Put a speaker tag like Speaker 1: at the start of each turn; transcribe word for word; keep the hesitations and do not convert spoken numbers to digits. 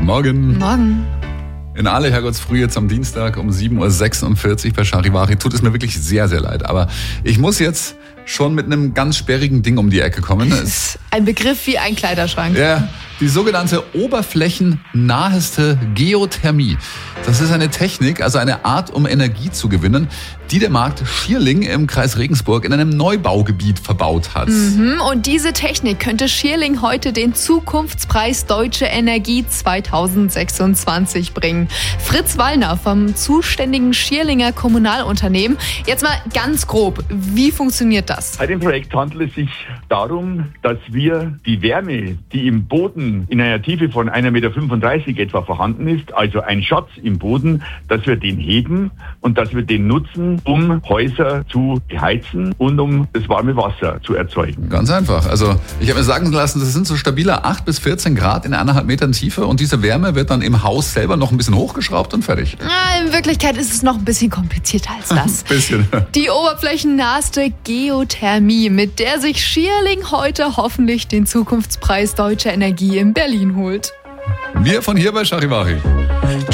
Speaker 1: Morgen.
Speaker 2: Morgen.
Speaker 1: In aller Herrgottsfrüh jetzt am Dienstag um sieben Uhr sechsundvierzig bei Charivari. Tut es mir wirklich sehr, sehr leid. Aber ich muss jetzt schon mit einem ganz sperrigen Ding um die Ecke kommen. Es
Speaker 2: Ein Begriff wie ein Kleiderschrank.
Speaker 1: Ja, die sogenannte oberflächennaheste Geothermie. Das ist eine Technik, also eine Art, um Energie zu gewinnen, die der Markt Schierling im Kreis Regensburg in einem Neubaugebiet verbaut hat.
Speaker 2: Mhm, und diese Technik könnte Schierling heute den Zukunftspreis Deutsche Energie zweitausendsechsundzwanzig bringen. Fritz Wallner vom zuständigen Schierlinger Kommunalunternehmen. Jetzt mal ganz grob, wie funktioniert das?
Speaker 3: Bei dem Projekt handelt es sich darum, dass wir die Wärme, die im Boden in einer Tiefe von ein Komma fünfunddreißig Meter etwa vorhanden ist, also ein Schatz im Boden, dass wir den heben und dass wir den nutzen, um Häuser zu beheizen und um das warme Wasser zu erzeugen.
Speaker 1: Ganz einfach. Also ich habe mir sagen lassen, das sind so stabile acht bis vierzehn Grad in eineinhalb Metern Tiefe und diese Wärme wird dann im Haus selber noch ein bisschen hochgeschraubt und fertig.
Speaker 2: Na, in Wirklichkeit ist es noch ein bisschen komplizierter als das.
Speaker 1: Bisschen.
Speaker 2: Die oberflächennaheste Geothermie, mit der sich Schierling heute hoffentlich den Zukunftspreis Deutsche Energie in Berlin holt.
Speaker 1: Wir von hier bei Charivari.